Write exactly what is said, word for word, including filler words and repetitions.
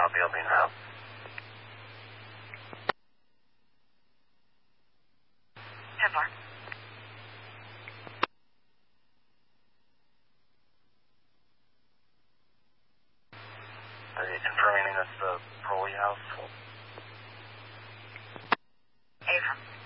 automobile being route. ten four. Are you confirming that's the Crowley house? Affirm.